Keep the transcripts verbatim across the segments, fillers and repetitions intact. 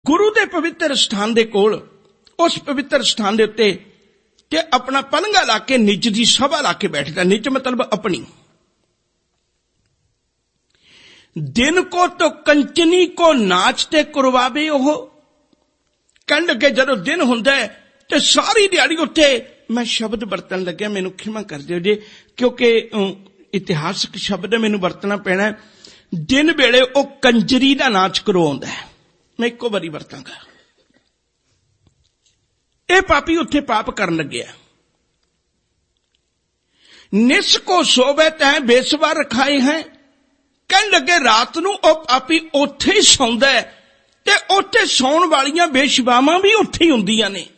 गुरु दे पवित्र स्थान दे कोल, उस पवित्र स्थान दे उत्ते ते अपना पलंगा ला के निज दी सभा ला के बैठदा। निज मतलब अपनी। दिन को तो कंचनी को नाचते करवावे। ओह कहन लगे जदों दिन हुंदा है ते सारी दिहाड़ी उत्ते, मैं शब्द वरतन लग्या, मैनूं खिमा कर दिओ जी, क्योंकि इतिहासक शब्द मैनूं वरतना पैना है। दिन वेले ओ कंजरी दा नाच करवाउंदा है। मैं इक्को बारी वरतांगा। ये पापी उत्थे पाप करन लगे। निस को सोवे तैं बेसवा रखाए हैं। कहन लगे रात नूं ओ पापी उत्थे ही सौंदा है ते उत्थे सौण वालियां बेशवावां भी उत्थे ही हुंदियां ने।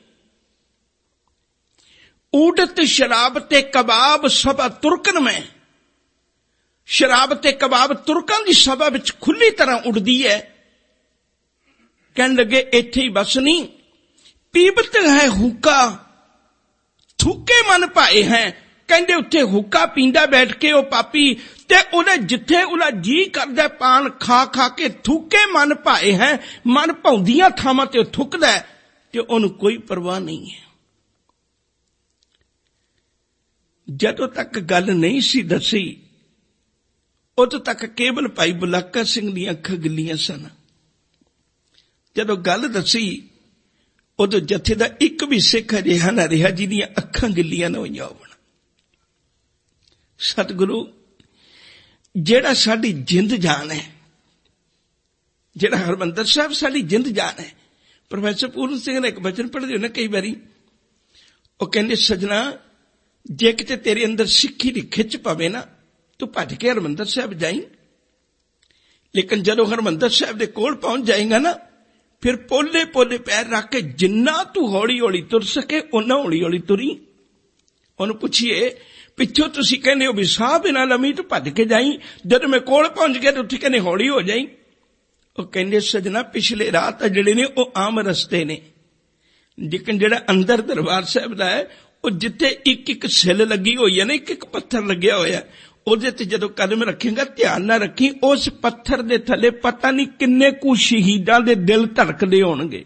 ऊडत शराब ते कबाब सभा तुरकन में। शराब ते कबाब तुरकां दी सभा विच खुली तरह उड़दी है। कहन लगे इत्थे ही बस नहीं, पीबत है हुक्का थूके मन पाए हैं। कहंदे उत्थे हुक्का पींदा बैठ के ओ पापी, ते उहदे जिथे उहदा जी करदा पान खा खा के थूके मन पाए हैं। मन भौंदियां थावां ते थुकदा ते उहनूं कोई परवाह नहीं है। जदों तक गल नहीं सी दसी, उदों तक केवल भाई बुलाका सिंह दी अखां गिल्लियां सन। जदों गल दसी उदों जथे दा एक भी सिख अजिहा ना रहा जिहदियां अखां गिल्लियां ना होईयां होवण। सतगुरु जेड़ा साडी जिंद जान है, जेड़ा हरमंदर साहब साडी जिंद जान है। प्रोफैसर पूर्ण सिंह ने एक वचन पढ़दे हो ना कई बारी, वो कहंदे सजना जे किते तेरे अंदर सिक्खी दी खिच पवे ना, तू भज के हरमंदर साहब जाई, लेकिन जदों हरमंदर साहब दे कोल पहुंच जाएगा ना, फिर पोले पोले पैर रख के जिन्ना तू हौली हौली तुर सके उन्ना हौली हौली तुरी। उन्होंने पूछिए पिछों तुसी कहने हो भी साह बिना लमी, तू भज के जाई, जब मैं कोल पहुंच गया तो उत्थे कहने हौली हो जाई। वो कहंदे सजना पिछले रात जिहड़े ने वो आम रस्ते ने, लेकिन जिहड़ा अंदर दरबार साहब दा है वो जिथे एक एक सिल लगी हुई है ना, एक एक पत्थर लग्या होया, ਉਹਦੇ ਤੇ ਜਦੋਂ ਕਦਮ ਰੱਖੇਗਾ ਧਿਆਨ ਨਾਲ ਰੱਖੀ, ਉਸ ਪੱਥਰ ਦੇ ਥੱਲੇ ਪਤਾ ਨਹੀਂ ਕਿੰਨੇ ਕੁ ਸ਼ਹੀਦਾਂ ਦੇ ਦਿਲ ਧੜਕਦੇ ਹੋਣਗੇ।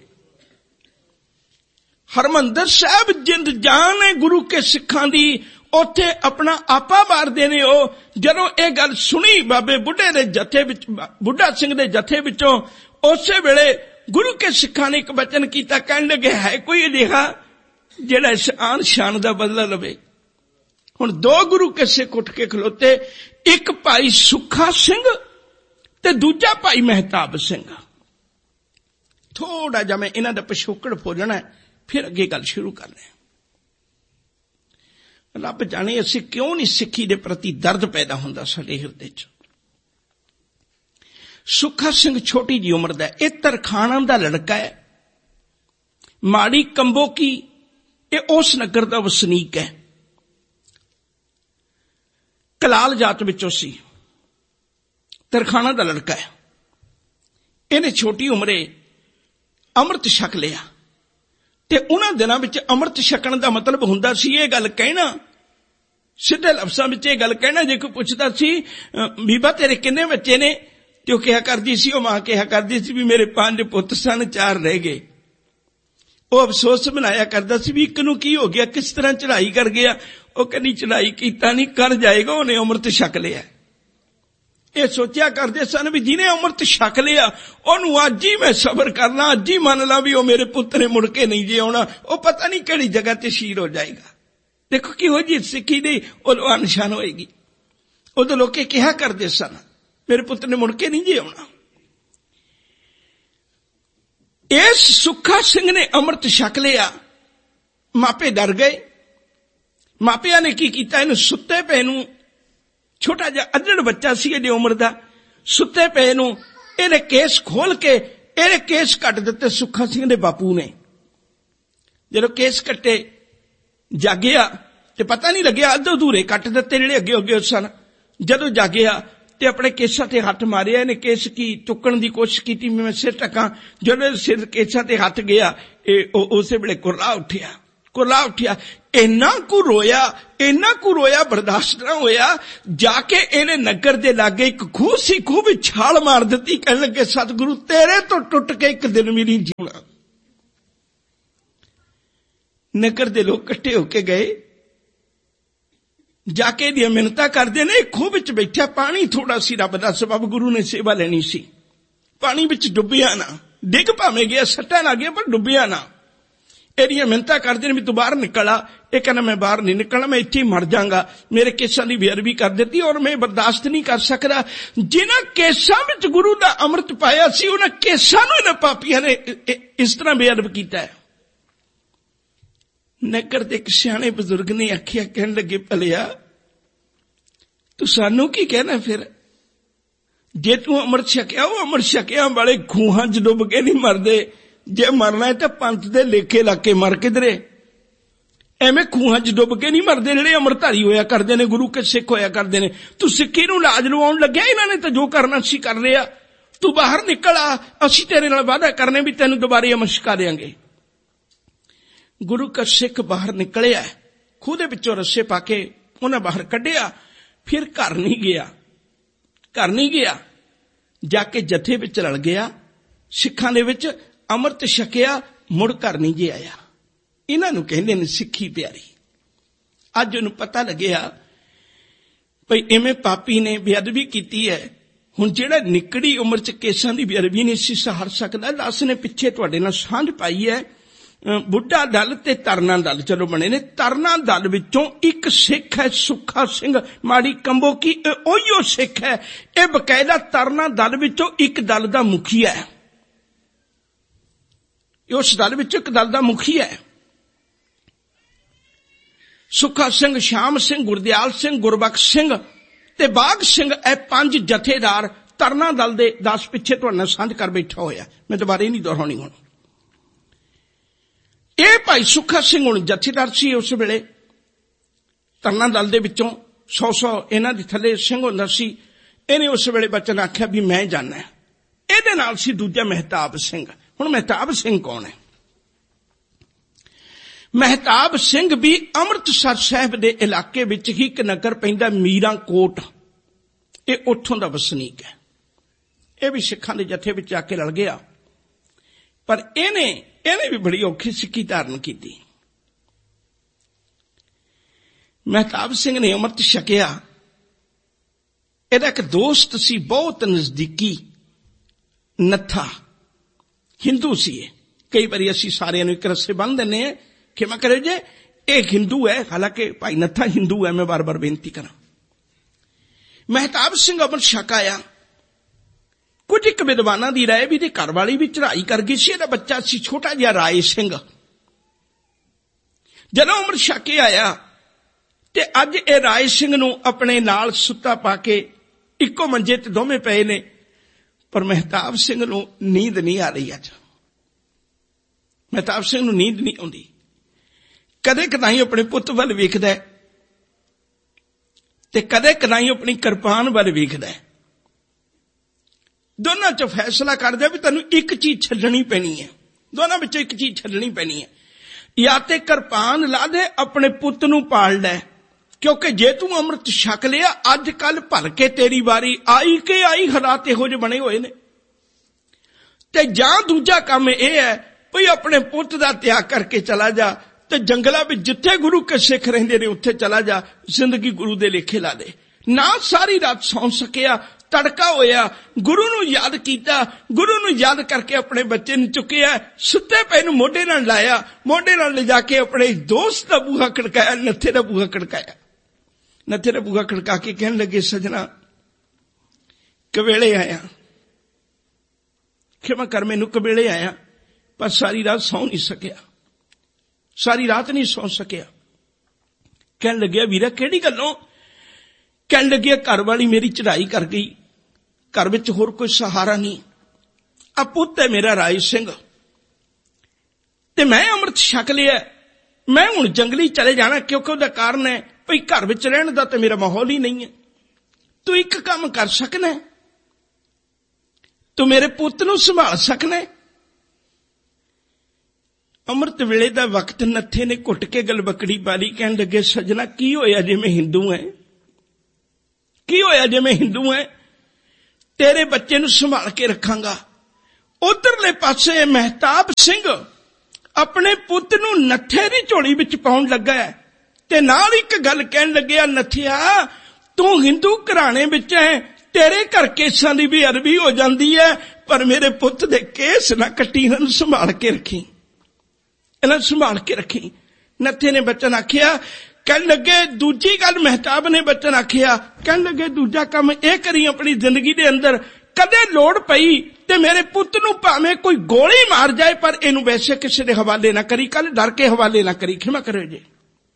ਹਰਮੰਦਰ ਸਾਹਿਬ ਜਿੰਦ ਜਾਨ ਹੈ ਗੁਰੂ ਕੇ ਸਿੱਖਾਂ ਦੀ, ਉੱਥੇ ਆਪਣਾ ਆਪਾ ਮਾਰਦੇ ਨੇ। ਉਹ ਜਦੋਂ ਇਹ ਗੱਲ ਸੁਣੀ ਬਾਬੇ ਬੁੱਢੇ ਦੇ ਜਥੇ ਵਿੱਚ, ਬੁੱਢਾ ਸਿੰਘ ਦੇ ਜਥੇ ਵਿੱਚੋਂ, ਉਸੇ ਵੇਲੇ ਗੁਰੂ ਕੇ ਸਿੱਖਾਂ ਨੇ ਇੱਕ ਬਚਨ ਕੀਤਾ। ਕਹਿਣ ਲੱਗੇ ਹੈ ਕੋਈ ਅਜਿਹਾ ਜਿਹੜਾ ਇਸ ਆਨ ਸ਼ਾਨ ਦਾ ਬਦਲਾ ਲਵੇ। ਹੁਣ ਦੋ ਗੁਰੂ ਕੇ ਸਿੱਖ ਉੱਠ ਕੇ ਖਲੋਤੇ, ਇੱਕ ਭਾਈ ਸੁੱਖਾ ਸਿੰਘ ਤੇ ਦੂਜਾ ਭਾਈ ਮਹਿਤਾਬ ਸਿੰਘ। ਥੋੜਾ ਜਿਹਾ ਮੈਂ ਇਹਨਾਂ ਦਾ ਪਿਛੋਕੜ ਭੋਜਣਾ, ਫਿਰ ਅੱਗੇ ਗੱਲ ਸ਼ੁਰੂ ਕਰਨੇ। ਰੱਬ ਜਾਣੇ ਅਸੀਂ ਕਿਉਂ ਨਹੀਂ ਸਿੱਖੀ ਦੇ ਪ੍ਰਤੀ ਦਰਦ ਪੈਦਾ ਹੁੰਦਾ ਸਾਡੇ ਹਿਰਦੇ 'ਚ। ਸੁੱਖਾ ਸਿੰਘ ਛੋਟੀ ਜੀ ਉਮਰ ਦਾ, ਇਹ ਤਰਖਾਣਾ ਦਾ ਲੜਕਾ ਹੈ। ਮਾੜੀ ਕੰਬੋ ਕੀ ਇਹ ਉਸ ਨਗਰ ਦਾ ਵਸਨੀਕ ਹੈ। ਕਲਾਲ ਜਾਤ ਵਿੱਚੋਂ ਸੀ, ਤਰਖਾਣਾ ਦਾ ਲੜਕਾ ਹੈ। ਇਹਨੇ ਛੋਟੀ ਉਮਰੇ ਅੰਮ੍ਰਿਤ ਛਕ ਲਿਆ, ਤੇ ਉਹਨਾਂ ਦਿਨਾਂ ਵਿੱਚ ਅੰਮ੍ਰਿਤ ਛਕਣ ਦਾ ਮਤਲਬ ਹੁੰਦਾ ਸੀ ਇਹ ਗੱਲ ਕਹਿਣਾ, ਸਿੱਧੇ ਲਫ਼ਜ਼ਾਂ ਵਿੱਚ ਇਹ ਗੱਲ ਕਹਿਣਾ। ਜੇ ਕੋਈ ਪੁੱਛਦਾ ਸੀ ਬੀਬਾ ਤੇਰੇ ਕਿੰਨੇ ਬੱਚੇ ਨੇ, ਤੇ ਉਹ ਕਿਹਾ ਕਰਦੀ ਸੀ, ਉਹ ਮਾਂ ਕਿਹਾ ਕਰਦੀ ਸੀ ਵੀ ਮੇਰੇ ਪੰਜ ਪੁੱਤ ਸਨ, ਚਾਰ ਰਹਿ ਗਏ। ਉਹ ਅਫਸੋਸ ਬਣਾਇਆ ਕਰਦਾ ਸੀ ਵੀ ਇੱਕ ਨੂੰ ਕੀ ਹੋ ਗਿਆ, ਕਿਸ ਤਰ੍ਹਾਂ ਚੜਾਈ ਕਰ ਗਿਆ। ਉਹ ਕਹਿੰਦੀ ਚੜਾਈ ਕੀਤਾ ਨਹੀਂ, ਕਰ ਜਾਏਗਾ, ਉਹਨੇ ਅੰਮ੍ਰਿਤ ਛਕ ਲਿਆ। ਇਹ ਸੋਚਿਆ ਕਰਦੇ ਸਨ ਵੀ ਜਿਹਨੇ ਅੰਮ੍ਰਿਤ ਛਕ ਲਿਆ ਉਹਨੂੰ ਅੱਜ ਹੀ ਮੈਂ ਸਬਰ ਕਰਨਾ, ਅੱਜ ਹੀ ਮੰਨ ਲਾ ਵੀ ਉਹ ਮੇਰੇ ਪੁੱਤ ਨੇ ਮੁੜ ਕੇ ਨਹੀਂ ਜੇ ਆਉਣਾ, ਉਹ ਪਤਾ ਨਹੀਂ ਕਿਹੜੀ ਜਗ੍ਹਾ ਤੇ ਸ਼ਹੀਦ ਹੋ ਜਾਏਗਾ। ਦੇਖੋ ਕਿਹੋ ਜਿਹੀ ਸਿੱਖੀ ਦੀ ਉਹ ਨਿਸ਼ਾਨ ਹੋਏਗੀ। ਉਦੋਂ ਲੋਕੇ ਕਿਹਾ ਕਰਦੇ ਸਨ ਮੇਰੇ ਪੁੱਤ ਨੇ ਮੁੜ ਕੇ ਨਹੀਂ ਜੇ ਆਉਣਾ। ਇਸ ਸੁੱਖਾ ਸਿੰਘ ਨੇ ਅੰਮ੍ਰਿਤ ਛਕ ਲਿਆ, ਮਾਪੇ ਡਰ ਗਏ। ਮਾਪਿਆਂ ਨੇ ਕੀ ਕੀਤਾ, ਇਹਨੂੰ ਸੁੱਤੇ ਪਏ ਨੂੰ, ਛੋਟਾ ਜਿਹਾ ਅੱਧੜ ਬੱਚਾ ਸੀ ਇਹਦੀ ਉਮਰ ਦਾ, ਸੁੱਤੇ ਪਏ ਨੂੰ ਇਹਨੇ ਕੇਸ ਖੋਲ ਕੇ ਇਹਨੇ ਕੇਸ ਕੱਟ ਦਿੱਤੇ ਸੁੱਖਾ ਸਿੰਘ ਦੇ ਬਾਪੂ ਨੇ। ਜਦੋਂ ਕੇਸ ਕੱਟੇ ਜਾਗਿਆ ਤੇ ਪਤਾ ਨਹੀਂ ਲੱਗਿਆ, ਅੱਧੇ ਅਧੂਰੇ ਕੱਟ ਦਿੱਤੇ ਜਿਹੜੇ ਅੱਗੇ ਅੱਗੇ ਸਨ। ਜਦੋਂ ਜਾਗਿਆ ਤੇ ਆਪਣੇ ਕੇਸਾਂ ਤੇ ਹੱਥ ਮਾਰਿਆ, ਇਹਨੇ ਕੇਸ ਕੀ ਚੁੱਕਣ ਦੀ ਕੋਸ਼ਿਸ਼ ਕੀਤੀ, ਮੈਂ ਸਿਰ ਟਕਾਂ। ਜਦੋਂ ਸਿਰ ਕੇਸਾਂ ਤੇ ਹੱਥ ਗਿਆ ਇਹ ਉਸੇ ਵੇਲੇ ਕੁਰਲਾ ਉੱਠਿਆ। ਕੁਰਲਾ ਉੱਠਿਆ। ਇੰਨਾ ਕੁ ਰੋਇਆ, ਇੰਨਾ ਕੁ ਰੋਇਆ, ਬਰਦਾਸ਼ਤ ਨਾ ਹੋਇਆ। ਜਾ ਕੇ ਇਹਨੇ ਨਗਰ ਦੇ ਲਾਗੇ ਇੱਕ ਖੂਹ ਸੀ, ਖੂਹ ਵਿੱਚ ਛਾਲ ਮਾਰ ਦਿੱਤੀ। ਕਹਿਣ ਲੱਗੇ ਸਤਿਗੁਰੂ ਤੇਰੇ ਤੋਂ ਟੁੱਟ ਕੇ ਇੱਕ ਦਿਨ ਵੀ ਨਹੀਂ ਜਿਉਣਾ। ਨਗਰ ਦੇ ਲੋਕ ਇਕੱਠੇ ਹੋ ਕੇ ਗਏ, ਜਾ ਕੇ ਇਹਦੀਆਂ ਮਿੰਨਤਾਂ ਕਰਦੇ ਨੇ। ਖੂਹ ਵਿੱਚ ਬੈਠਿਆ, ਪਾਣੀ ਥੋੜਾ ਸੀ, ਰੱਬ ਦਾ ਸਬਬ, ਗੁਰੂ ਨੇ ਸੇਵਾ ਲੈਣੀ ਸੀ। ਪਾਣੀ ਵਿੱਚ ਡੁੱਬਿਆ ਨਾ, ਡਿੱਗ ਭਾਵੇਂ ਗਿਆ, ਸੱਟਾਂ ਲੱਗ ਗਿਆ, ਪਰ ਡੁੱਬਿਆ ਨਾ। ਇਹਦੀਆਂ ਮਿੰਨਤਾਂ ਕਰਦੇ ਨੇ ਵੀ ਤੂੰ ਬਾਹਰ ਨਿਕਲ ਆ। ਇਹ ਕਹਿੰਦਾ ਮੈਂ ਬਾਹਰ ਨਹੀਂ ਨਿਕਲਣਾ, ਮੈਂ ਇੱਥੇ ਹੀ ਮਰ ਜਾਵਾਂਗਾ। ਮੇਰੇ ਕੇਸਾਂ ਦੀ ਬੇਅਦਬੀ ਕਰ ਦਿੱਤੀ ਔਰ ਮੈਂ ਬਰਦਾਸ਼ਤ ਨਹੀਂ ਕਰ ਸਕਦਾ। ਜਿਨ੍ਹਾਂ ਕੇਸਾਂ ਵਿੱਚ ਗੁਰੂ ਦਾ ਅੰਮ੍ਰਿਤ ਪਾਇਆ ਸੀ, ਉਹਨਾਂ ਕੇਸਾਂ ਨੂੰ ਇਹਨਾਂ ਪਾਪੀਆਂ ਨੇ ਇਸ ਤਰ੍ਹਾਂ ਬੇਅਦਬ ਕੀਤਾ ਹੈ। ਨਗਰ ਦੇ ਇੱਕ ਸਿਆਣੇ ਬਜ਼ੁਰਗ ਨੇ ਆਖਿਆ, ਕਹਿਣ ਲੱਗੇ ਭਲਿਆ ਤੂੰ ਸਾਨੂੰ ਕੀ ਕਹਿਣਾ ਫਿਰ? ਜੇ ਤੂੰ ਅੰਮ੍ਰਿਤ ਛਕਿਆ, ਉਹ ਅੰਮ੍ਰਿਤ ਛਕਿਆ ਵਾਲੇ ਖੂਹਾਂ 'ਚ ਡੁੱਬ ਕੇ ਨਹੀਂ ਮਰਦੇ। ਜੇ ਮਰਨਾ ਹੈ ਤਾਂ ਪੰਥ ਦੇ ਲੇਖੇ ਲਾ ਕੇ ਮਰ ਕਿਧਰੇ। ਐਵੇਂ ਖੂਹਾਂ 'ਚ ਡੁੱਬ ਕੇ ਨਹੀਂ ਮਰਦੇ ਜਿਹੜੇ ਅੰਮ੍ਰਿਤਧਾਰੀ ਹੋਇਆ ਕਰਦੇ ਨੇ, ਗੁਰੂ ਕੇ ਸਿੱਖ ਹੋਇਆ ਕਰਦੇ ਨੇ। ਤੂੰ ਸਿੱਖੀ ਨੂੰ ਲਾਜ ਲਵਾਉਣ ਲੱਗਿਆ, ਇਹਨਾਂ ਨੇ ਤਾਂ ਜੋ ਕਰਨਾ ਸੀ ਕਰ ਲਿਆ। ਤੂੰ ਬਾਹਰ ਨਿਕਲ ਆ, ਅਸੀਂ ਤੇਰੇ ਨਾਲ ਵਾਅਦਾ ਕਰਨੇ ਵੀ ਤੈਨੂੰ ਦੁਬਾਰੇ ਅੰਮ੍ਰਿਤ ਛਕਾ ਦਿਆਂਗੇ। ਗੁਰੂ ਕਾ ਸਿੱਖ ਬਾਹਰ ਨਿਕਲਿਆ, ਖੂਹ ਦੇ ਵਿੱਚੋਂ ਰੱਸੇ ਪਾ ਕੇ ਉਹਨਾਂ ਬਾਹਰ ਕੱਢਿਆ। ਫਿਰ ਘਰ ਨਹੀਂ ਗਿਆ, ਘਰ ਨਹੀਂ ਗਿਆ। ਜਾ ਕੇ ਜਥੇ ਵਿੱਚ ਰਲ ਗਿਆ, ਸਿੱਖਾਂ ਦੇ ਵਿੱਚ ਅੰਮ੍ਰਿਤ ਛਕਿਆ, ਮੁੜ ਘਰ ਨਹੀਂ ਜੇ ਆਇਆ। ਇਹਨਾਂ ਨੂੰ ਕਹਿੰਦੇ ਨੇ ਸਿੱਖੀ ਪਿਆਰੀ। ਅੱਜ ਉਹਨੂੰ ਪਤਾ ਲੱਗਿਆ ਭਈ ਐਵੇਂ ਪਾਪੀ ਨੇ ਬੇਅਦਬੀ ਕੀਤੀ ਹੈ। ਹੁਣ ਜਿਹੜਾ ਨਿਕੜੀ ਉਮਰ 'ਚ ਕੇਸਾਂ ਦੀ ਬੇਅਦਬੀ ਨਹੀਂ ਸੀ ਸਹਾਰ ਸਕਦਾ, ਦਾਸ ਨੇ ਪਿੱਛੇ ਤੁਹਾਡੇ ਨਾਲ ਸਾਂਝ ਪਾਈ ਹੈ। ਬੁੱਢਾ ਦਲ ਤੇ ਤਰਨਾ ਦਲ ਚਲੋ ਬਣੇ ਨੇ। ਤਰਨਾ ਦਲ ਵਿੱਚੋਂ ਇੱਕ ਸਿੱਖ ਹੈ ਸੁੱਖਾ ਸਿੰਘ ਮਾੜੀ ਕੰਬੋ ਕੀ, ਉਹੀਓ ਸਿੱਖ ਹੈ। ਇਹ ਬਕਾਇਦਾ ਤਰਨਾ ਦਲ ਵਿੱਚੋਂ ਇੱਕ ਦਲ ਦਾ ਮੁਖੀ ਹੈ। ਉਸ ਦਲ ਵਿੱਚੋਂ ਇੱਕ ਦਲ ਦਾ ਮੁਖੀ ਹੈ। ਸੁੱਖਾ ਸਿੰਘ, ਸ਼ਾਮ ਸਿੰਘ, ਗੁਰਦਿਆਲ ਸਿੰਘ, ਗੁਰਬਖਸ਼ ਸਿੰਘ ਤੇ ਬਾਗ ਸਿੰਘ, ਇਹ ਪੰਜ ਜਥੇਦਾਰ ਤਰਨਾ ਦਲ ਦੇ ਦਸ ਪਿੱਛੇ ਤੁਹਾਡੇ ਨਾਲ ਸਾਂਝ ਕਰ ਬੈਠਾ ਹੋਇਆ। ਮੈਂ ਦੁਬਾਰੇ ਨਹੀਂ ਦੁਹਰਾਉਣੀ ਹੁਣ। ਇਹ ਭਾਈ ਸੁੱਖਾ ਸਿੰਘ ਹੁਣ ਜਥੇਦਾਰ ਸੀ ਉਸ ਵੇਲੇ ਤਰਨਾ ਦਲ ਦੇ ਵਿੱਚੋਂ। ਸੌ ਸੌ ਇਹਨਾਂ ਦੇ ਥੱਲੇ ਸਿੰਘ ਹੁੰਦਾ ਸੀ। ਇਹਨੇ ਉਸ ਵੇਲੇ ਬਚਨ ਆਖਿਆ ਵੀ ਮੈਂ ਜਾਣਾ। ਇਹਦੇ ਨਾਲ ਸੀ ਦੂਜਾ ਮਹਿਤਾਬ ਸਿੰਘ। ਹੁਣ ਮਹਿਤਾਬ ਸਿੰਘ ਕੌਣ ਹੈ? ਮਹਿਤਾਬ ਸਿੰਘ ਵੀ ਅੰਮ੍ਰਿਤਸਰ ਸਾਹਿਬ ਦੇ ਇਲਾਕੇ ਵਿੱਚ ਹੀ ਇੱਕ ਨਗਰ ਪੈਂਦਾ ਮੀਰਾਂ ਕੋਟ, ਇਹ ਉੱਥੋਂ ਦਾ ਵਸਨੀਕ ਹੈ। ਇਹ ਵੀ ਸਿੱਖਾਂ ਦੇ ਜਥੇ ਵਿੱਚ ਆ ਕੇ ਰਲ ਗਿਆ, ਪਰ ਇਹਨੇ ਇਹਨੇ ਵੀ ਬੜੀ ਔਖੀ ਸਿੱਖੀ ਧਾਰਨ ਕੀਤੀ। ਮਹਿਤਾਬ ਸਿੰਘ ਨੇ ਅੰਮ੍ਰਿਤ ਛਕਿਆ। ਇਹਦਾ ਇੱਕ ਦੋਸਤ ਸੀ ਬਹੁਤ ਨਜ਼ਦੀਕੀ, ਨੱਥਾ, ਹਿੰਦੂ ਸੀ ਇਹ। ਕਈ ਵਾਰੀ ਅਸੀਂ ਸਾਰਿਆਂ ਨੂੰ ਇੱਕ ਰੱਸੇ ਬੰਨ੍ਹ ਦਿੰਦੇ ਹਾਂ, ਖਿਮਾ ਕਰਿਓ ਜੇ, ਇਹ ਹਿੰਦੂ ਹੈ, ਹਾਲਾਂਕਿ ਭਾਈ ਨੱਥਾ ਹਿੰਦੂ ਹੈ। ਮੈਂ ਬਾਰ ਬਾਰ ਬੇਨਤੀ ਕਰਾਂ। ਮਹਿਤਾਬ ਸਿੰਘ ਅੰਮ੍ਰਿਤ ਛਕ ਆਇਆ। ਕੁਝ ਇੱਕ ਵਿਦਵਾਨਾਂ ਦੀ ਰਾਏ ਵੀ ਤੇ ਘਰ ਵਾਲੀ ਵੀ ਚੜ੍ਹਾਈ ਕਰ ਗਈ ਸੀ। ਇਹਦਾ ਬੱਚਾ ਸੀ ਛੋਟਾ ਜਿਹਾ ਰਾਏ ਸਿੰਘ। ਜਦੋਂ ਅੰਮ੍ਰਿਤ ਛਕ ਕੇ ਆਇਆ ਤੇ ਅੱਜ ਇਹ ਰਾਏ ਸਿੰਘ ਨੂੰ ਆਪਣੇ ਨਾਲ ਸੁੱਤਾ ਪਾ ਕੇ ਇੱਕੋ ਮੰਜੇ ਤੇ ਦੋਵੇਂ ਪਏ ਨੇ, ਪਰ ਮਹਿਤਾਬ ਸਿੰਘ ਨੂੰ ਨੀਂਦ ਨਹੀਂ ਆ ਰਹੀ। ਅੱਜ ਮਹਿਤਾਬ ਸਿੰਘ ਨੂੰ ਨੀਂਦ ਨਹੀਂ ਆਉਂਦੀ। ਕਦੇ ਕਦਾਈ ਆਪਣੇ ਪੁੱਤ ਵੱਲ ਵੇਖਦਾ ਤੇ ਕਦੇ ਕਦਾਈ ਆਪਣੀ ਕਿਰਪਾਨ ਵੱਲ ਵੇਖਦਾ। ਦੋਨਾਂ 'ਚ ਫੈਸਲਾ ਕਰਦਾ ਵੀ ਤੈਨੂੰ ਇੱਕ ਚੀਜ਼ ਛੱਡਣੀ ਪੈਣੀ ਹੈ। ਦੋਨਾਂ ਵਿੱਚੋਂ ਇੱਕ ਚੀਜ਼ ਛੱਡਣੀ ਪੈਣੀ ਹੈ। ਜਾਂ ਤੇ ਕਿਰਪਾਨ ਲਾ ਦੇ, ਆਪਣੇ ਪੁੱਤ ਨੂੰ ਪਾਲ ਲੈ, ਕਿਉਂਕਿ ਜੇ ਤੂੰ ਅੰਮ੍ਰਿਤ ਛਕ ਲਿਆ ਅੱਜ ਕੱਲ ਭਲ ਕੇ ਤੇਰੀ ਵਾਰੀ ਆਈ ਕਿ ਆਈ, ਹਾਲਾਤ ਇਹੋ ਜਿਹੇ ਬਣੇ ਹੋਏ ਨੇ। ਤੇ ਜਾਂ ਦੂਜਾ ਕੰਮ ਇਹ ਹੈ ਵੀ ਆਪਣੇ ਪੁੱਤ ਦਾ ਤਿਆਗ ਕਰਕੇ ਚਲਾ ਜਾ ਤੇ ਜੰਗਲਾਂ ਵਿੱਚ ਜਿੱਥੇ ਗੁਰੂ ਕੇ ਸਿੱਖ ਰਹਿੰਦੇ ਨੇ ਉੱਥੇ ਚਲਾ ਜਾ, ਜ਼ਿੰਦਗੀ ਗੁਰੂ ਦੇ ਲੇਖੇ ਲਾ ਦੇ। ਨਾ ਸਾਰੀ ਰਾਤ ਸੌਂ ਸਕਿਆ, ਤੜਕਾ ਹੋਇਆ, ਗੁਰੂ ਨੂੰ ਯਾਦ ਕੀਤਾ, ਗੁਰੂ ਨੂੰ ਯਾਦ ਕਰਕੇ ਆਪਣੇ ਬੱਚੇ ਨੂੰ ਚੁੱਕਿਆ, ਸੁੱਤੇ ਪਏ ਨੂੰ ਮੋਢੇ ਨਾਲ ਲਾਇਆ, ਮੋਢੇ ਨਾਲ ਲਿਜਾ ਕੇ ਆਪਣੇ ਦੋਸਤ ਦਾ ਬੂਹਾ ਖੜਕਾਇਆ, ਨੱਥੇ ਦਾ ਬੂਹਾ ਖੜਕਾਇਆ। ਨੱਥੇ ਦਾ ਬੂਹਾ ਖੜਕਾ ਕੇ ਕਹਿਣ ਲੱਗੇ, ਸਜਣਾ ਕਵੇਲੇ ਆਇਆ, ਖਿਮਾ ਕਰ ਮੈਨੂੰ ਕਵੇਲੇ ਆਇਆ, ਪਰ ਸਾਰੀ ਰਾਤ ਸੌਂ ਨਹੀਂ ਸਕਿਆ, ਸਾਰੀ ਰਾਤ ਨਹੀਂ ਸੌਂ ਸਕਿਆ। ਕਹਿਣ ਲੱਗਿਆ ਵੀਰਾ ਕਿਹੜੀ ਗੱਲੋਂ? ਕਹਿਣ ਲੱਗਿਆ ਘਰ ਵਾਲੀ ਮੇਰੀ ਚੜ੍ਹਾਈ ਕਰ ਗਈ, ਘਰ ਵਿੱਚ ਹੋਰ ਕੋਈ ਸਹਾਰਾ ਨਹੀਂ। ਆ ਪੁੱਤ ਹੈ ਮੇਰਾ ਰਾਏ ਸਿੰਘ ਤੇ ਮੈਂ ਅੰਮ੍ਰਿਤ ਛਕ ਲਿਆ, ਮੈਂ ਹੁਣ ਜੰਗਲੀ ਚਲੇ ਜਾਣਾ, ਕਿਉਂਕਿ ਉਹਦਾ ਕਾਰਨ ਹੈ ਭਈ ਘਰ ਵਿੱਚ ਰਹਿਣ ਦਾ ਤੇ ਮੇਰਾ ਮਾਹੌਲ ਹੀ ਨਹੀਂ ਹੈ। ਤੂੰ ਇੱਕ ਕੰਮ ਕਰ ਸਕਣਾ, ਤੂੰ ਮੇਰੇ ਪੁੱਤ ਨੂੰ ਸੰਭਾਲ ਸਕਣਾ। ਅੰਮ੍ਰਿਤ ਵੇਲੇ ਦਾ ਵਕਤ ਨੱਥੇ ਨੇ ਘੁੱਟ ਕੇ ਗਲਬਕੜੀ ਪਾ ਲਈ। ਕਹਿਣ ਲੱਗੇ, ਸੱਜਣਾ ਕੀ ਹੋਇਆ ਜੇ ਮੈਂ ਹਿੰਦੂ ਹੈ? ਕੀ ਹੋਇਆ ਜੇ ਮੈਂ ਹਿੰਦੂ ਹੈ? ਤੇਰੇ ਬੱਚੇ ਨੂੰ ਸੰਭਾਲ ਕੇ ਰੱਖਾਂਗਾ। ਉਧਰਲੇ ਪਾਸੇ ਮਹਿਤਾਬ ਸਿੰਘ ਆਪਣੇ ਪੁੱਤ ਨੂੰ ਨੱਥੇ ਦੀ ਝੋਲੀ ਵਿੱਚ ਪਾਉਣ ਲੱਗਾ ਤੇ ਨਾਲ ਇੱਕ ਗੱਲ ਕਹਿਣ ਲੱਗਿਆ, ਨੱਥਿਆ ਤੂੰ ਹਿੰਦੂ ਘਰਾਣੇ ਵਿੱਚ ਹੈ, ਤੇਰੇ ਘਰ ਕੇਸਾਂ ਦੀ ਵੀ ਅਰਬੀ ਹੋ ਜਾਂਦੀ ਹੈ, ਪਰ ਮੇਰੇ ਪੁੱਤ ਦੇ ਕੇਸ ਨਾ ਕੱਟੀ, ਇਹਨਾਂ ਨੂੰ ਸੰਭਾਲ ਕੇ ਰੱਖੀ, ਇਹਨਾਂ ਨੂੰ ਸੰਭਾਲ ਕੇ ਰੱਖੀ। ਨੱਥੇ ਨੇ ਬਚਨ ਆਖਿਆ। ਕਹਿਣ ਲੱਗੇ ਦੂਜੀ ਗੱਲ ਮਹਿਤਾਬ ਨੇ ਬਚਨ ਆਖਿਆ। ਕਹਿਣ ਲੱਗੇ ਦੂਜਾ ਕੰਮ ਇਹ ਕਰੀ ਆਪਣੀ ਜ਼ਿੰਦਗੀ ਦੇ ਅੰਦਰ, ਕਦੇ ਲੋੜ ਪਈ ਤੇ ਮੇਰੇ ਪੁੱਤ ਨੂੰ ਭਾਵੇਂ ਕੋਈ ਗੋਲੀ ਮਾਰ ਜਾਏ ਪਰ ਇਹਨੂੰ ਵੈਸੇ ਕਿਸੇ ਦੇ ਹਵਾਲੇ ਨਾ ਕਰੀ, ਕੱਲ ਡਰ ਕੇ ਹਵਾਲੇ ਨਾ ਕਰੀ, ਖਿਮਾ ਕਰਿਓ ਜੇ।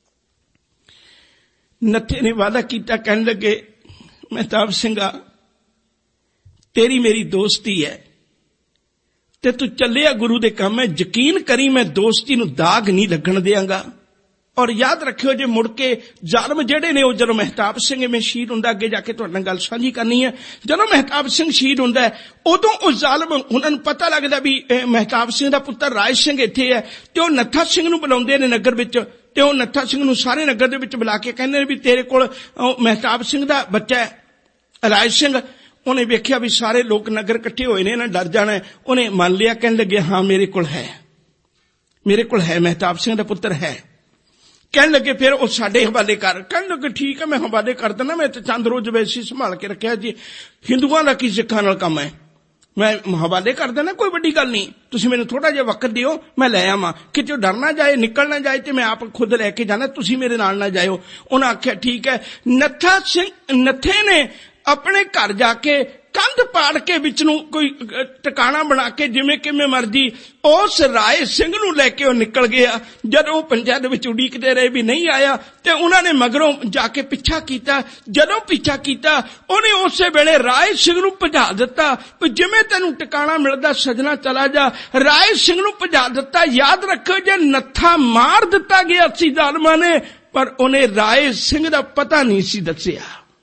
ਨੱਥੇ ਨੇ ਵਾਅਦਾ ਕੀਤਾ। ਕਹਿਣ ਲੱਗੇ ਮਹਿਤਾਬ ਸਿੰਘਾ ਤੇਰੀ ਮੇਰੀ ਦੋਸਤੀ ਹੈ ਤੇ ਤੂੰ ਚੱਲਿਆ ਗੁਰੂ ਦੇ ਕੰਮ ਹੈ, ਯਕੀਨ ਕਰੀ ਮੈਂ ਦੋਸਤੀ ਨੂੰ ਦਾਗ ਨਹੀਂ ਲੱਗਣ ਦਿਆਂਗਾ। ਔਰ ਯਾਦ ਰੱਖਿਓ ਜੇ ਮੁੜ ਕੇ ਜ਼ਾਲਮ ਜਿਹੜੇ ਨੇ ਉਹ ਜਦੋਂ ਮਹਿਤਾਬ ਸਿੰਘ ਇਵੇਂ ਸ਼ਹੀਦ ਹੁੰਦਾ, ਅੱਗੇ ਜਾ ਕੇ ਤੁਹਾਡੇ ਨਾਲ ਗੱਲ ਸਾਂਝੀ ਕਰਨੀ ਹੈ, ਜਦੋਂ ਮਹਿਤਾਬ ਸਿੰਘ ਸ਼ਹੀਦ ਹੁੰਦਾ ਹੈ ਉਦੋਂ ਉਹ ਜ਼ਾਲਮ ਉਹਨਾਂ ਨੂੰ ਪਤਾ ਲੱਗਦਾ ਵੀ ਮਹਿਤਾਬ ਸਿੰਘ ਦਾ ਪੁੱਤਰ ਰਾਜ ਸਿੰਘ ਇੱਥੇ ਹੈ ਤੇ ਉਹ ਨੱਥਾ ਸਿੰਘ ਨੂੰ ਬੁਲਾਉਂਦੇ ਨੇ ਨਗਰ ਵਿੱਚ ਤੇ ਉਹ ਨੱਥਾ ਸਿੰਘ ਨੂੰ ਸਾਰੇ ਨਗਰ ਦੇ ਵਿੱਚ ਬੁਲਾ ਕੇ ਕਹਿੰਦੇ ਨੇ ਵੀ ਤੇਰੇ ਕੋਲ ਮਹਿਤਾਬ ਸਿੰਘ ਦਾ ਬੱਚਾ ਹੈ ਰਾਜ ਸਿੰਘ। ਉਹਨੇ ਵੇਖਿਆ ਵੀ ਸਾਰੇ ਲੋਕ ਨਗਰ ਇਕੱਠੇ ਹੋਏ ਨੇ, ਇਹਨਾਂ ਡਰ ਜਾਣਾ, ਉਹਨੇ ਮੰਨ ਲਿਆ। ਕਹਿਣ ਲੱਗੇ ਹਾਂ ਮੇਰੇ ਕੋਲ ਹੈ, ਮੇਰੇ ਕੋਲ ਹੈ, ਮਹਿਤਾਬ ਸਿੰਘ ਦਾ ਪੁੱਤਰ ਹੈ। ਕਹਿਣ ਲੱਗੇ ਫਿਰ ਉਹ ਸਾਡੇ ਹਵਾਲੇ ਕਰ। ਕਹਿਣ ਲੱਗੇ ਠੀਕ ਹੈ ਮੈਂ ਹਵਾਲੇ ਕਰ ਦਿੰਦਾ, ਮੈਂ ਤੇ ਚੰਦ ਰੋਜ਼ ਵੈਸੀ ਸੰਭਾਲ ਕੇ ਰੱਖਿਆ ਜੀ, ਹਿੰਦੂਆਂ ਦਾ ਕੀ ਸਿੱਖਾਂ ਨਾਲ ਕੰਮ ਹੈ, ਮੈਂ ਹਵਾਲੇ ਕਰ ਦੇਣਾ, ਕੋਈ ਵੱਡੀ ਗੱਲ ਨਹੀਂ, ਤੁਸੀਂ ਮੈਨੂੰ ਥੋੜਾ ਜਿਹਾ ਵਕਤ ਦਿਓ, ਮੈਂ ਲੈ ਆਵਾਂ, ਕਿਤੇ ਡਰ ਨਾ ਜਾਏ, ਨਿਕਲ ਨਾ ਜਾਏ ਤੇ ਮੈਂ ਆਪ ਖੁਦ ਲੈ ਕੇ ਜਾਣਾ, ਤੁਸੀਂ ਮੇਰੇ ਨਾਲ ਨਾ ਜਾਇਓ। ਉਹਨਾਂ ਆਖਿਆ ਠੀਕ ਹੈ। ਨੱਥਾ ਸਿੰਘ ਨੱਥੇ ਨੇ ਆਪਣੇ ਘਰ ਜਾ ਕੇ ਕੰਧ ਪਾੜ ਕੇ ਵਿੱਚ ਨੂੰ ਕੋਈ ਟਿਕਾਣਾ ਬਣਾ ਕੇ ਜਿਵੇਂ ਕਿਵੇਂ ਮਰਜੀ ਉਸ ਰਾਏ ਸਿੰਘ ਨੂੰ ਲੈ ਕੇ ਉਹ ਨਿਕਲ ਗਿਆ। ਜਦੋਂ ਉਹ ਪੰਜਾਂ ਦੇ ਵਿੱਚ ਉਡੀਕਦੇ ਰਹੇ ਵੀ ਨਹੀਂ ਆਇਆ ਤੇ ਉਹਨਾਂ ਨੇ ਮਗਰੋਂ ਜਾ ਕੇ ਪਿੱਛਾ ਕੀਤਾ। ਜਦੋਂ ਪਿੱਛਾ ਕੀਤਾ ਉਹਨੇ ਉਸੇ ਵੇਲੇ ਰਾਏ ਸਿੰਘ ਨੂੰ ਭਜਾ ਦਿੱਤਾ, ਜਿਵੇਂ ਤੈਨੂੰ ਟਿਕਾਣਾ ਮਿਲਦਾ ਸਜਣਾ ਚਲਾ ਜਾ। ਰਾਏ ਸਿੰਘ ਨੂੰ ਭਜਾ ਦਿੱਤਾ। ਯਾਦ ਰੱਖੋ ਜੇ ਨੱਥਾ ਮਾਰ ਦਿੱਤਾ ਗਿਆ ਸੀ ਜ਼ਾਲਮਾਂ ਨੇ, ਪਰ ਉਹਨੇ ਰਾਏ ਸਿੰਘ ਦਾ ਪਤਾ ਨਹੀਂ ਸੀ ਦੱਸਿਆ।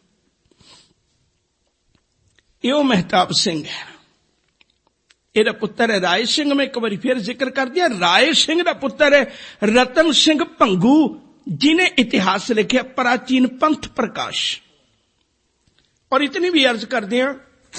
ਇਹ ਮਹਿਤਾਬ ਸਿੰਘ ਹੈ, ਇਹਦਾ ਪੁੱਤਰ ਹੈ ਰਾਏ ਸਿੰਘ। ਮੈਂ ਇੱਕ ਵਾਰੀ ਫਿਰ ਜ਼ਿਕਰ ਕਰ ਦਿਆਂ, ਰਾਏ ਸਿੰਘ ਦਾ ਪੁੱਤਰ ਹੈ ਰਤਨ ਸਿੰਘ ਭੰਗੂ, ਜਿਨੇ ਇਤਿਹਾਸ ਲਿਖਿਆ ਪ੍ਰਾਚੀਨ ਪੰਥ ਪ੍ਰਕਾਸ਼। ਔਰ ਇਤਨੀ ਵੀ ਅਰਜ਼ ਕਰਦੇ ਹਾਂ,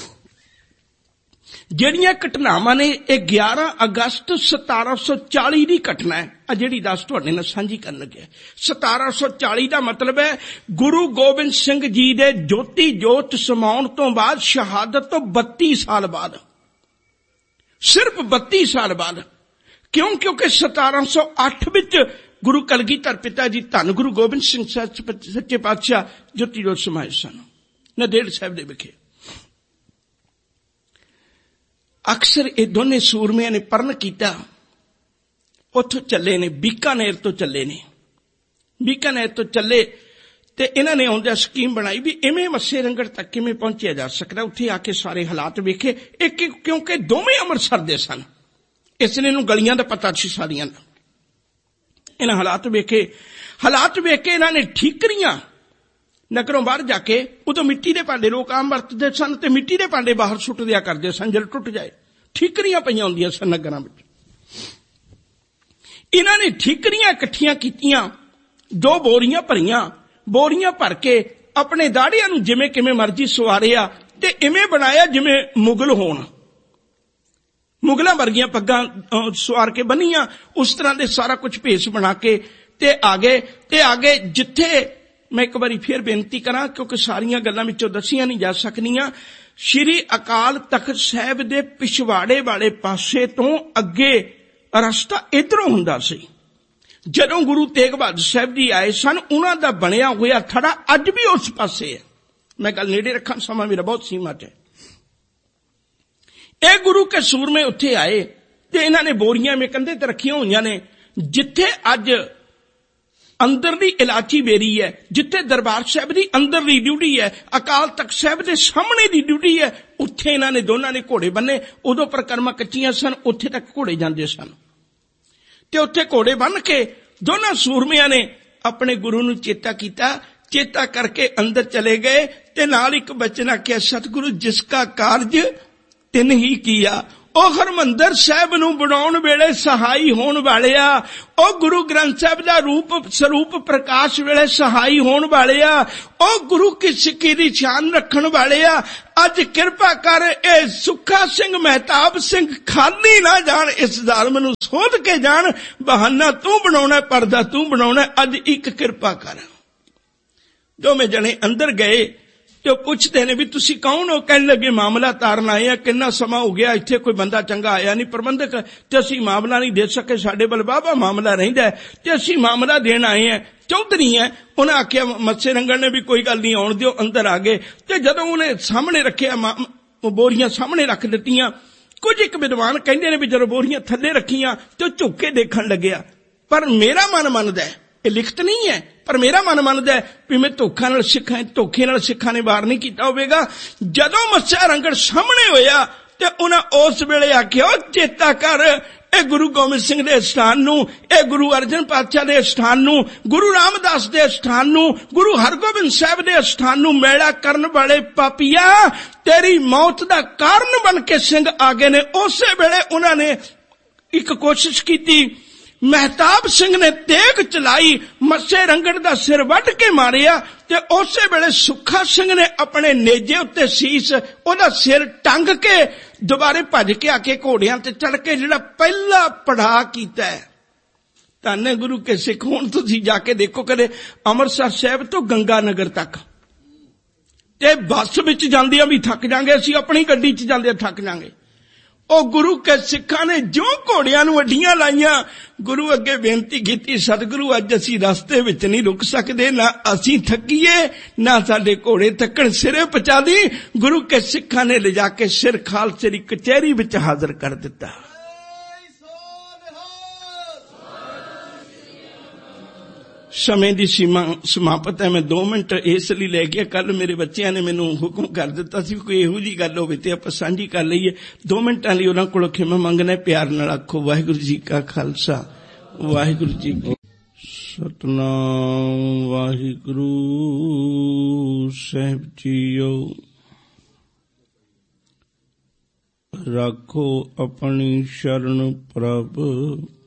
ਜਿਹੜੀਆਂ ਘਟਨਾਵਾਂ ਨੇ ਇਹ ਗਿਆਰਾਂ ਅਗਸਤ ਸਤਾਰਾਂ ਸੌ ਚਾਲੀ ਦੀ ਘਟਨਾ ਹੈ, ਆ ਜਿਹੜੀ ਦੱਸ ਤੁਹਾਡੇ ਨਾਲ ਸਾਂਝੀ ਕਰਨ ਲੱਗਿਆ। ਸਤਾਰਾਂ ਸੌ ਚਾਲੀ ਦਾ ਮਤਲਬ ਹੈ ਗੁਰੂ ਗੋਬਿੰਦ ਸਿੰਘ ਜੀ ਦੇ ਜੋਤੀ ਜੋਤ ਸਮਾਉਣ ਤੋਂ ਬਾਅਦ, ਸ਼ਹਾਦਤ ਤੋਂ ਬੱਤੀ ਸਾਲ ਬਾਅਦ, ਸਿਰਫ ਬੱਤੀ ਸਾਲ ਬਾਅਦ। ਕਿਉਂ? ਕਿਉਂਕਿ ਸਤਾਰਾਂ ਸੌ ਅੱਠ ਵਿੱਚ ਗੁਰੂ ਕਲਗੀਧਰ ਪਿਤਾ ਜੀ ਧੰਨ ਗੁਰੂ ਗੋਬਿੰਦ ਸਿੰਘ ਸੱਚੇ ਪਾਤਸ਼ਾਹ ਜੋਤੀ ਜੋਤ ਸਮਾਏ ਸਨ ਨੰਦੇੜ ਸਾਹਿਬ ਦੇ ਵਿਖੇ। ਅਕਸਰ ਇਹ ਦੋਨੇ ਸੂਰਮਿਆਂ ਨੇ ਪਰਨ ਕੀਤਾ, ਉੱਥੋਂ ਚੱਲੇ ਨੇ, ਬੀਕਾਨੇਰ ਤੋਂ ਚੱਲੇ ਨੇ। ਬੀਕਾਨੇਰ ਤੋਂ ਚੱਲੇ ਤੇ ਇਹਨਾਂ ਨੇ ਆਉਂਦਿਆਂ ਸਕੀਮ ਬਣਾਈ ਵੀ ਇਵੇਂ ਮੱਸੇ ਰੰਗੜ ਤੱਕ ਕਿਵੇਂ ਪਹੁੰਚਿਆ ਜਾ ਸਕਦਾ। ਉੱਥੇ ਆ ਕੇ ਸਾਰੇ ਹਾਲਾਤ ਵੇਖੇ, ਇੱਕ ਕਿਉਂਕਿ ਦੋਵੇਂ ਅੰਮ੍ਰਿਤਸਰ ਦੇ ਸਨ, ਇਸ ਲਈ ਇਹਨੂੰ ਗਲੀਆਂ ਦਾ ਪਤਾ ਸੀ ਸਾਰੀਆਂ ਦਾ। ਇਹਨਾਂ ਹਾਲਾਤ ਵੇਖੇ, ਹਾਲਾਤ ਵੇਖ ਕੇ ਇਹਨਾਂ ਨੇ ਠੀਕਰੀਆਂ ਨਗਰੋਂ ਬਾਹਰ ਜਾ ਕੇ, ਉਦੋਂ ਮਿੱਟੀ ਦੇ ਭਾਂਡੇ ਲੋਕ ਆਮ ਵਰਤਦੇ ਸਨ ਤੇ ਮਿੱਟੀ ਦੇ ਭਾਂਡੇ ਬਾਹਰ ਸੁੱਟ ਦਿਆ ਕਰਦੇ ਸਨ ਜਦੋਂ ਟੁੱਟ ਜਾਏ। ਠੀਕਰੀਆਂ ਪਈਆਂ ਹੁੰਦੀਆਂ ਸਨ ਨਗਰਾਂ ਵਿੱਚ। ਇਹਨਾਂ ਨੇ ਠੀਕਰੀਆਂ ਇਕੱਠੀਆਂ ਕੀਤੀਆਂ, ਦੋ ਬੋਰੀਆਂ ਭਰੀਆਂ, ਬੋਰੀਆਂ ਭਰ ਕੇ ਆਪਣੇ ਦਾੜੀਆਂ ਨੂੰ ਜਿਵੇਂ ਕਿਵੇਂ ਮਰਜ਼ੀ ਸਵਾਰਿਆ ਤੇ ਇਵੇਂ ਬਣਾਇਆ ਜਿਵੇਂ ਮੁਗਲ ਹੋਣ, ਮੁਗਲਾਂ ਵਰਗੀਆਂ ਪੱਗਾਂ ਸਵਾਰ ਕੇ ਬੰਨੀਆਂ, ਉਸ ਤਰ੍ਹਾਂ ਦੇ ਸਾਰਾ ਕੁਝ ਭੇਸ ਬਣਾ ਕੇ ਤੇ ਆ ਗਏ। ਤੇ ਆ ਗਏ ਜਿੱਥੇ, ਮੈਂ ਇੱਕ ਵਾਰੀ ਫਿਰ ਬੇਨਤੀ ਕਰਾਂ ਕਿਉਂਕਿ ਸਾਰੀਆਂ ਗੱਲਾਂ ਵਿੱਚੋਂ ਦੱਸੀਆਂ ਨਹੀਂ ਜਾ ਸਕਦੀਆਂ, ਸ਼੍ਰੀ ਅਕਾਲ ਤਖਤ ਸਾਹਿਬ ਦੇ ਪਿਛਵਾੜੇ ਵਾਲੇ ਪਾਸੇ ਤੋਂ ਅੱਗੇ ਰਸਤਾ ਇੱਧਰੋਂ ਹੁੰਦਾ ਸੀ। ਜਦੋਂ ਗੁਰੂ ਤੇਗ ਬਹਾਦਰ ਸਾਹਿਬ ਜੀ ਆਏ ਸਨ, ਉਹਨਾਂ ਦਾ ਬਣਿਆ ਹੋਇਆ ਥੜਾ ਅੱਜ ਵੀ ਉਸ ਪਾਸੇ ਹੈ। ਮੈਂ ਗੱਲ ਨੇੜੇ ਰੱਖਾਂ, ਸਮਾਂ ਮੇਰਾ ਬਹੁਤ ਸੀਮਤ ਹੈ। ਇਹ ਗੁਰੂ ਕੇ ਸੂਰਮੇ ਉੱਥੇ ਆਏ ਤੇ ਇਹਨਾਂ ਨੇ ਬੋਰੀਆਂ ਮੇ ਕੰਧੇ ਤੇ ਰੱਖੀਆਂ ਹੋਈਆਂ ਨੇ। ਜਿੱਥੇ ਅੱਜ ਅੰਦਰਲੀ ਇਲਾਚੀ ਬੇਰੀ ਹੈ, ਜਿੱਥੇ ਦਰਬਾਰ ਸਾਹਿਬ ਦੀ ਅੰਦਰਲੀ ਡਿਊਟੀ ਹੈ, ਅਕਾਲ ਤਖਤ ਸਾਹਿਬ ਦੇ ਸਾਹਮਣੇ ਦੀ ਡਿਊਟੀ ਹੈ, ਉੱਥੇ ਇਹਨਾਂ ਨੇ ਦੋਨਾਂ ਨੇ ਘੋੜੇ ਬੰਨੇ। ਉਦੋਂ ਪਰਿਕਰਮਾ ਕੱਚੀਆਂ ਸਨ, ਉੱਥੇ ਤੱਕ ਘੋੜੇ ਜਾਂਦੇ ਸਨ ਤੇ ਉੱਥੇ ਘੋੜੇ ਬੰਨ ਕੇ ਦੋਨਾਂ ਸੂਰਮਿਆਂ ਨੇ ਆਪਣੇ ਗੁਰੂ ਨੂੰ ਚੇਤਾ ਕੀਤਾ। ਚੇਤਾ ਕਰਕੇ ਅੰਦਰ ਚਲੇ ਗਏ ਤੇ ਨਾਲ ਇੱਕ ਬਚਨ ਆਖਿਆ, ਸਤਿਗੁਰੂ ਜਿਸ ਕਾ ਕਾਰਜ ਤਿਨ ਹੀ ਕੀਆ। ਉਹ ਹਰਿਮੰਦਰ ਸਾਹਿਬ ਨੂੰ ਬਣਾਉਣ ਵੇਲੇ ਸਹਾਈ ਹੋਣ ਵਾਲੇ ਆ, ਉਹ ਗੁਰੂ ਗ੍ਰੰਥ ਸਾਹਿਬ ਦਾ ਰੂਪ ਸਰੂਪ ਪ੍ਰਕਾਸ਼ ਵੇਲੇ ਸਹਾਈ ਹੋਣ ਵਾਲੇ ਆ, ਉਹ ਗੁਰੂ ਕੀ ਸਿੱਖੀ ਦੀ ਸ਼ਾਨ ਰੱਖਣ ਵਾਲੇ ਆ। ਅੱਜ ਕਿਰਪਾ ਕਰ ਇਹ ਸੁੱਖਾ ਸਿੰਘ ਮਹਿਤਾਬ ਸਿੰਘ ਖਾਲੀ ਨਾ ਜਾਣ, ਇਸ ਜ਼ਾਲਮ ਨੂੰ ਸੋਧ ਕੇ ਜਾਣ। ਬਹਾਨਾ ਤੂੰ ਬਣਾਉਣਾ, ਪਰਦਾ ਤੂੰ ਬਣਾਉਣਾ, ਅੱਜ ਇੱਕ ਕਿਰਪਾ ਕਰ। ਦੋਵੇਂ ਜਣੇ ਅੰਦਰ ਗਏ ਤੇ ਉਹ ਪੁੱਛਦੇ ਨੇ ਵੀ ਤੁਸੀਂ ਕੌਣ ਹੋ? ਕਹਿਣ ਲੱਗੇ ਮਾਮਲਾ ਤਾਰਨ ਆਏ ਆ, ਕਿੰਨਾ ਸਮਾਂ ਹੋ ਗਿਆ ਇੱਥੇ ਕੋਈ ਬੰਦਾ ਚੰਗਾ ਆਇਆ ਨਹੀਂ ਪ੍ਰਬੰਧਕ, ਤੇ ਅਸੀਂ ਮਾਮਲਾ ਨਹੀਂ ਦੇ ਸਕੇ, ਸਾਡੇ ਵੱਲ ਬਾਬਾ ਮਾਮਲਾ ਰਹਿੰਦਾ ਤੇ ਅਸੀਂ ਮਾਮਲਾ ਦੇਣ ਆਏ ਆ। ਚੌਧਰੀ ਹੈ, ਉਹਨੇ ਆਖਿਆ ਮੱਸੇ ਰੰਗਣ ਨੇ ਵੀ ਕੋਈ ਗੱਲ ਨਹੀਂ ਆਉਣ ਦਿਓ। ਅੰਦਰ ਆ ਗਏ ਤੇ ਜਦੋਂ ਉਹਨੇ ਸਾਹਮਣੇ ਰੱਖਿਆ, ਬੋਰੀਆਂ ਸਾਹਮਣੇ ਰੱਖ ਦਿੱਤੀਆਂ। ਕੁਝ ਇੱਕ ਵਿਦਵਾਨ ਕਹਿੰਦੇ ਨੇ ਵੀ ਜਦੋਂ ਬੋਰੀਆਂ ਥੱਲੇ ਰੱਖੀਆਂ ਤੇ ਉਹ ਝੁੱਕ ਕੇ ਦੇਖਣ ਲੱਗਿਆ। ਪਰ ਮੇਰਾ ਮਨ ਮੰਨਦਾ, ਇਹ ਲਿਖਤ ਨਹੀਂ ਹੈ, ਪਰ ਮੇਰਾ ਮਨ ਮੰਨਦਾ ਵੀ ਮੈਂ ਧੋਖਾ ਨਾਲ ਸਿੱਖਾਂ, ਧੋਖੇ ਨਾਲ ਸਿੱਖਾਂ ਨੇ ਵਾਰ ਨਹੀਂ ਕੀਤਾ ਹੋਵੇਗਾ। ਜਦੋਂ ਮੱਸਿਆ ਰੰਗੜ ਸਾਹਮਣੇ ਹੋਇਆ ਤੇ ਉਹਨਾਂ ਉਸ ਵੇਲੇ ਆਖਿਆ, ਚੇਤਾ ਕਰ ਇਹ ਗੁਰੂ ਗੋਬਿੰਦ ਸਿੰਘ ਦੇ ਸਥਾਨ ਨੂੰ, ਇਹ ਗੁਰੂ ਅਰਜਨ ਪਾਤਸ਼ਾਹ ਦੇ ਸਥਾਨ ਨੂੰ, ਗੁਰੂ ਰਾਮਦਾਸ ਦੇ ਸਥਾਨ ਨੂੰ, ਗੁਰੂ ਹਰਗੋਬਿੰਦ ਸਾਹਿਬ ਦੇ ਸਥਾਨ ਨੂੰ ਮੈਲਾ ਕਰਨ ਵਾਲੇ ਪਾਪੀਆ, ਤੇਰੀ ਮੌਤ ਦਾ ਕਾਰਨ ਬਣ ਕੇ ਸਿੰਘ ਆ ਗਏ ਨੇ। ਉਸੇ ਵੇਲੇ ਉਹਨਾਂ ਨੇ ਇੱਕ ਕੋਸ਼ਿਸ਼ ਕੀਤੀ, ਮਹਿਤਾਬ ਸਿੰਘ ਨੇ ਤੇਗ ਚਲਾਈ, ਮੱਸੇ ਰੰਗੜ ਦਾ ਸਿਰ ਵੱਢ ਕੇ ਮਾਰਿਆ ਤੇ ਉਸੇ ਵੇਲੇ ਸੁੱਖਾ ਸਿੰਘ ਨੇ ਆਪਣੇ ਨੇਜੇ ਉੱਤੇ ਸੀਸ, ਉਹਦਾ ਸਿਰ ਟੰਗ ਕੇ ਦੁਬਾਰੇ ਭੱਜ ਕੇ ਆ ਕੇ ਘੋੜਿਆਂ ਤੇ ਚੜ ਕੇ ਜਿਹੜਾ ਪਹਿਲਾ ਪੜਾਅ ਕੀਤਾ ਹੈ। ਧੰਨ ਗੁਰੂ ਕੇ ਸਿੱਖ। ਹੁਣ ਤੁਸੀਂ ਜਾ ਕੇ ਦੇਖੋ ਕਦੇ ਅੰਮ੍ਰਿਤਸਰ ਸਾਹਿਬ ਤੋਂ ਗੰਗਾ ਨਗਰ ਤੱਕ ਤੇ ਬੱਸ ਵਿੱਚ ਜਾਂਦਿਆਂ ਵੀ ਥੱਕ ਜਾਾਂਗੇ, ਅਸੀਂ ਆਪਣੀ ਗੱਡੀ 'ਚ ਜਾਂਦੇ ਥੱਕ ਜਾਾਂਗੇ। ਉਹ ਗੁਰੂ ਕੇ ਸਿੱਖਾਂ ਨੇ ਜੋ ਘੋੜਿਆਂ ਨੂੰ ਅੱਡੀਆਂ ਲਾਈਆਂ, ਗੁਰੂ ਅੱਗੇ ਬੇਨਤੀ ਕੀਤੀ, ਸਤਿਗੁਰੂ ਅੱਜ ਅਸੀਂ ਰਸਤੇ ਵਿੱਚ ਨਹੀਂ ਰੁਕ ਸਕਦੇ, ਨਾ ਅਸੀਂ ਥੱਕੀਏ ਨਾ ਸਾਡੇ ਘੋੜੇ ਥੱਕਣ, ਸਿਰੇ ਪਹੁੰਚਾ ਦੀ। ਗੁਰੂ ਕੇ ਸਿੱਖਾਂ ਨੇ ਲਿਜਾ ਕੇ ਸਿਰ ਖਾਲਸੇ ਦੀ ਕਚਹਿਰੀ ਵਿੱਚ ਹਾਜ਼ਰ ਕਰ ਦਿੱਤਾ। ਸਮੇਂ ਦੀ ਸੀਮਾ ਸਮਾਪਤ ਹੈ, ਮੈਂ ਦੋ ਮਿੰਟ ਇਸ ਲਈ ਲੈ ਗਿਆ। ਕੱਲ ਮੇਰੇ ਬੱਚਿਆਂ ਨੇ ਮੈਨੂੰ ਹੁਕਮ ਕਰ ਦਿੱਤਾ ਸੀ ਕੋਈ ਇਹੋ ਜਿਹੀ ਗੱਲ ਹੋਵੇ ਤੇ ਆਪਾਂ ਸਾਂਝੀ ਕਰ ਲਈਏ। ਦੋ ਮਿੰਟਾਂ ਲਈ ਉਹਨਾਂ ਕੋਲੋਂ ਖਿਮਾ ਮੰਗਣਾ, ਪਿਆਰ ਨਾਲ ਆਖੋ ਵਾਹਿਗੁਰੂ ਜੀ ਕਾ ਖਾਲਸਾ ਵਾਹਿਗੁਰੂ ਜੀ ਕੀ ਸਤਿਨਾਮ। ਵਾਹਿਗੁਰੂ ਸਾਹਿਬ ਜੀਓ, ਰੱਖੋ ਆਪਣੀ ਸ਼ਰਨ ਪ੍ਰਭ,